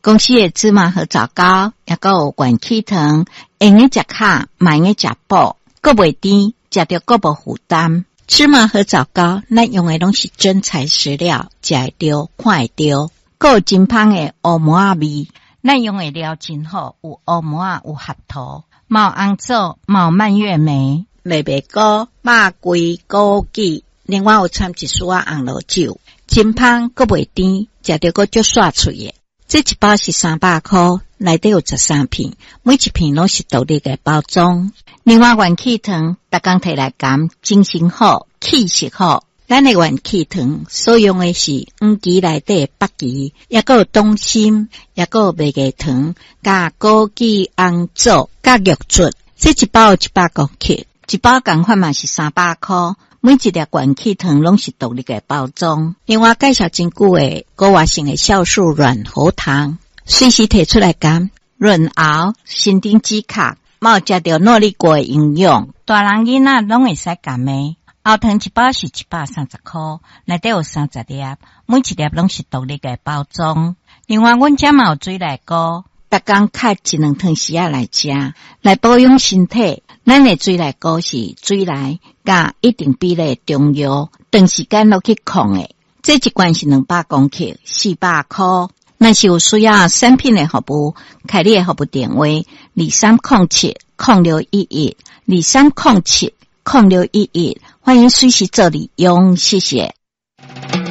公司的芝麻和枣糕，也还有元气糖，用的吃卡，买的吃饱，够袂甜，吃到够无负担。芝麻和枣糕，咱用的拢是真材实料，吃会到，看会到。还有真香的乌麻仔味，咱用的料真好，有乌麻仔，有合桃，嘛有红枣，嘛有蔓越莓，麦白糕、肉桂、枸杞，另外有掺一丝红萝酒，真香，还袂甜，吃到还足爽脆的。这一包是300块，内底有13片，每一片拢是独立的包装。另外元气糖，逐工摕来含，精神好，气色好。咱的元气糖所用的是黄芪内底的北芪，也还有冬参，也还有麦芽糖，加枸杞、红枣，加玉竹。这一包有100公克，一包同款嘛是300块。每一粒元气糖拢是独立的包装。另外介绍真久的高活性的酵素软喉糖，随时摕出来含，润喉、神经止卡，嘛有吃到努力过的营养。大人囡仔拢会使含的。喉糖一包是130块，内底有30粒，每一粒拢是独立的包装。另外阮家嘛有水内糕，逐工开1-2汤匙仔来吃，来保养身体。咱的水内糕是水内加一定比例的中药，长时间落去控的。这一罐是200公克，400块。若是有需要产品的服务，开你的服务电话2307-0611，2307-0611，欢迎随时做利用，谢谢。